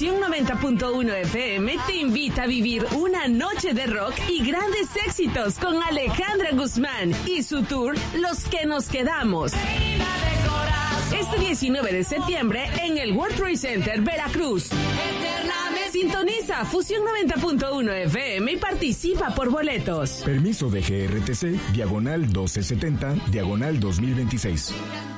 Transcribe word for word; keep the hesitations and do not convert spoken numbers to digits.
Fusión noventa punto uno F M te invita a vivir una noche de rock y grandes éxitos con Alejandra Guzmán y su tour Los que nos quedamos. Este diecinueve de septiembre en el World Trade Center, Veracruz. Sintoniza Fusión noventa punto uno F M y participa por boletos. Permiso de G R T C, diagonal doce setenta, diagonal dos mil veintiséis.